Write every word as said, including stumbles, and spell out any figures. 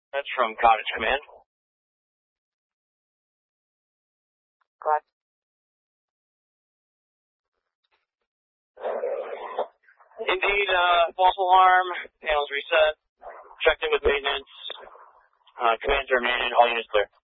That's from Cottage Command. Glad. Indeed, uh, false alarm, panels reset, checked in with maintenance, uh, commands are remaining, all units clear.